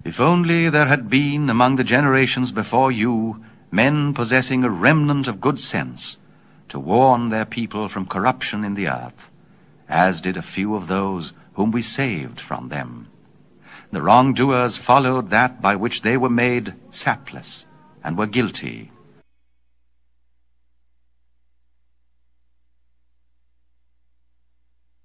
If only there had been among the generations before you men possessing a remnant of good sense to warn their people from corruption in the earth, as did a few of those whom we saved from them. The wrongdoers followed that by which they were made sapless, and were guilty.